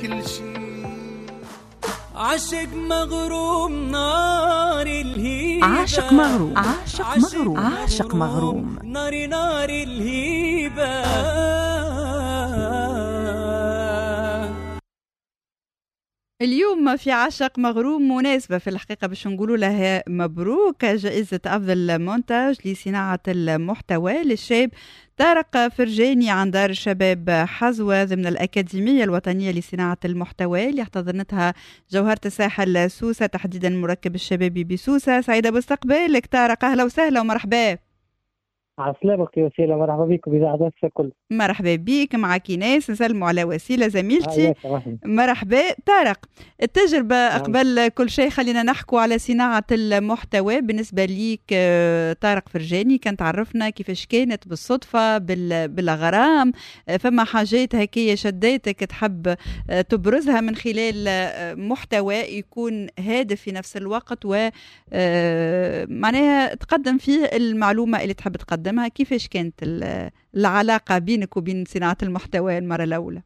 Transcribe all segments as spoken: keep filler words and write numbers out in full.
كل شيء عاشق مغروم نار الهيبة، عاشق مغروم عاشق مغروم عاشق مغروم نار نار الهيبة. اليوم في عاشق مغروم مناسبة في الحقيقة باش نقولوا لها مبروك جائزة أفضل مونتاج لصناعة المحتوى للشاب طارق فرجاني عن دار الشباب حزوة ضمن الأكاديمية الوطنية لصناعة المحتوى اللي احتضنتها جوهرة الساحل سوسة، تحديدا المركب الشبابي بسوسة. سعيدة باستقبالك طارق، أهلا وسهلا ومرحبا. عسلامك يا وسيلة، مرحبا بك بإذاعة الكل. مرحبا بك، معك ناس نسلموا على وسيلة زميلتي. مرحبا طارق. التجربة قبل كل شيء خلينا نحكوا على صناعة المحتوى بالنسبة ليك. طارق فرجاني كان تعرفنا كيفاش كانت بالصدفة بالغرام، فما حاجات هكية شديتك تحب تبرزها من خلال محتوى يكون هادف في نفس الوقت و معناها تقدم فيه المعلومة اللي تحب تقدمها. كيفاش كانت العلاقة بينك وبين صناعة المحتوى المرة الأولى؟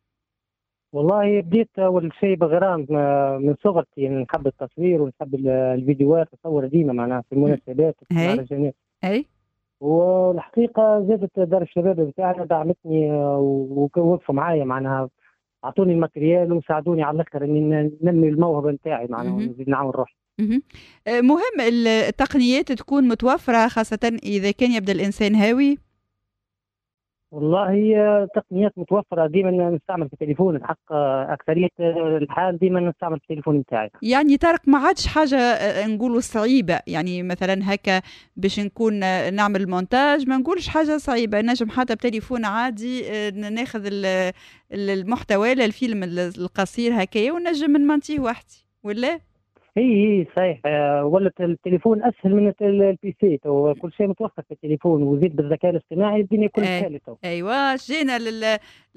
والله بديت أول شيء بغرام من صغرتي، يعني نحب التصوير ونحب الفيديوهات، نصور ديما معناها في المناسبات والمهرجانات. أي والحقيقة زادت دار الشباب بتاعنا دعمتني ووقفوا معايا، معناها أعطوني الماتريال وساعدوني على الآخر إني ننمي الموهبة نتاعي معناها ونزيد نعاون روحي. مهم التقنيات تكون متوفرة خاصة إذا كان يبدأ الإنسان هاوي. والله هي تقنيات متوفرة، ديما نستعمل في التليفون الحق، أكثرية الحال ديما نستعمل في التليفون نتاعي. يعني طارق ما عادش حاجة نقولوا صعيبة، يعني مثلا هكا باش نكون نعمل مونتاج ما نقولش حاجة صعيبة، نجم حتى بتليفون عادي ناخذ المحتوى للفيلم القصير هكايا ونجم نمنتيه وحدي ولا؟ هي هي صحيح، ولا التليفون اسهل من البي سي، وكل شيء متوفر في التليفون، وزيد بالذكاء الاصطناعي الدنيا كلها سهله. ايوه جينا لل...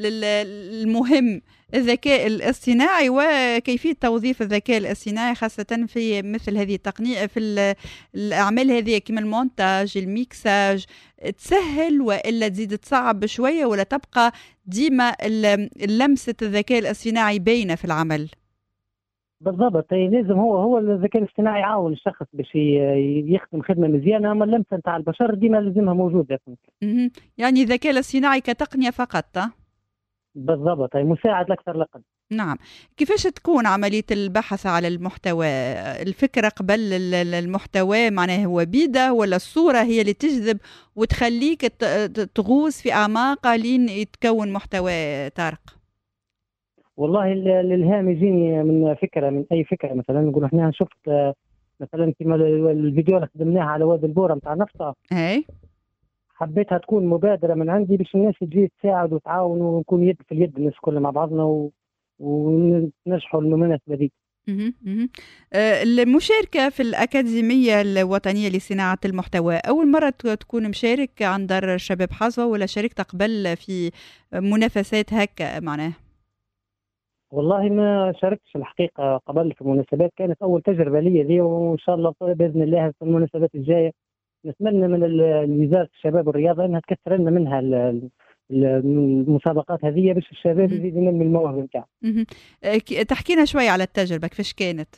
للمهم، الذكاء الاصطناعي وكيفيه توظيف الذكاء الاصطناعي خاصه في مثل هذه التقنيه في الاعمال هذه كما المونتاج الميكساج. تسهل والا تزيد تصعب شويه ولا تبقى ديما لمسه الذكاء الاصطناعي باينه في العمل؟ بالضبط، لازم هو هو الذكاء الاصطناعي يعاون الشخص باش يخدم خدمه مزيانه، اما اللمسه نتاع البشر ديما لازمها موجوده. يعني الذكاء الاصطناعي كتقنيه فقط؟ بالضبط، هي مساعد اكثر لقد. نعم. كيفاش تكون عمليه البحث على المحتوى؟ الفكره قبل المحتوى معناه هو بيده ولا الصوره هي اللي تجذب وتخليك تغوص في اعماق لين يتكون محتوى طارق؟ والله الالهام يجيني من فكره، من اي فكره. مثلا نقول احنا شفت مثلا كما الفيديو اللي خدمناه على وادي البوره نتاع نفطه، اي حبيتها تكون مبادره من عندي باش الناس تجي تساعد وتعاون ونكون يد في اليد الناس كلنا مع بعضنا و... وننجحوا المناسبه دي. المشاركه في الاكاديميه الوطنيه لصناعه المحتوى اول مره تكون مشارك عن دار الشباب حزوة ولا شاركت قبل في منافسات هكا معناه؟ والله ما شاركتش الحقيقة قبل في مناسبات، كانت أول تجربة لي ذي، وإن شاء الله بإذن الله في المناسبات الجاية نتمنى من وزارة الشباب والرياضة أنها تكثر لنا منها المسابقات هذه باش الشباب يزيد ينمي المواهب نتاعه. تحكينا شوي على التجربة كيفاش كانت؟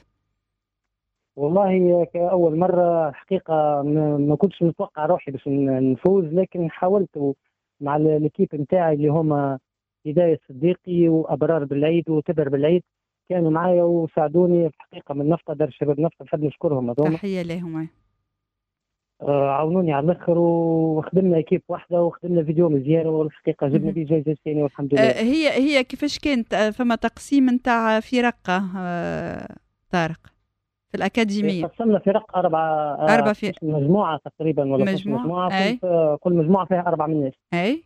والله كأول مرة الحقيقة ما كنتش متوقع روحي باش نفوز، لكن حاولت مع الكيب نتاعي اللي هما هداية صديقي وأبرار بالعيد وتبر بالعيد، كانوا معايا وساعدوني الحقيقة من نفطة دار الشباب نفطة، نحب نشكرهم هذوما. تحية لهم. آه عاونوني على الآخر وخدمنا كيف واحدة وخدمنا فيديو مزيان، والحقيقة جبنا به جايزة ثانية والحمد لله. آه هي هي كيفاش كانت؟ فما تقسيم نتاع فرق آه طارق في الأكاديمية؟ قسمنا فرق أربعة أربع في مجموعة تقريبا ولا مجموعة, مجموعة. كل, كل مجموعة فيها أربعة من الناس. أي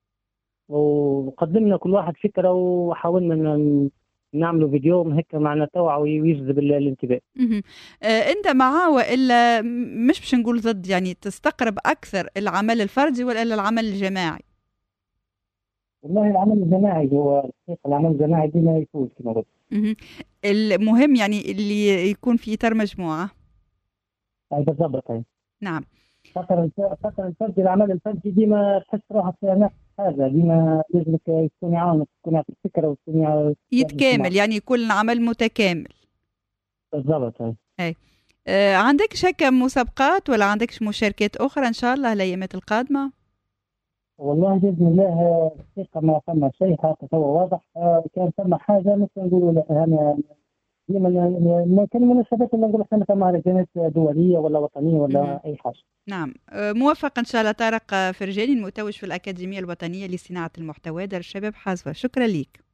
وقدمنا كل واحد فكرة وحاولنا نعملوا فيديو هيك معنا توعوي ويجذب الانتباه. آه انت معاه والا مش باش نقول ضد، يعني تستقرب اكثر العمل الفردي ولا العمل الجماعي؟ والله العمل الجماعي هو الحقيقة، العمل الجماعي ديما يفوز كما قلت. المهم يعني اللي يكون في اطار مجموعة. اي بالضبط. نعم. خاطر خاطر الفردي العمل الفردي ديما تحس روحك نفس حاجه، ديما لازمك يكون يعاونك، تكون يعطيك فكره وتكون يتكامل، يعني يكون العمل متكامل. بالضبط. اي آه عندك شك مسابقات ولا عندكش مشاركات اخرى ان شاء الله الايامات القادمه؟ والله باذن الله الحقيقه ما فما شيء حتى هو واضح. آه كان فما حاجه مثل نقولوا لا انا ديما ما كان مناسبات اللي نقول احنا مهرجانات دوليه ولا وطنيه ولا مم. اي حاجه. نعم آه موفق ان شاء الله. طارق فرجاني المتوج في الاكاديميه الوطنيه لصناعه المحتوى دار الشباب حازوه، شكرا لك.